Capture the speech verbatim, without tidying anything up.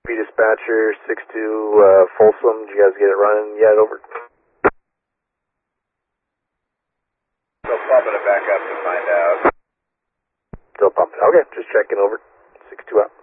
Dispatcher six two uh, Folsom, did you guys get it running yet? Over. Still pumping it back up to find out. Still pumping. Okay, just checking over. six two out.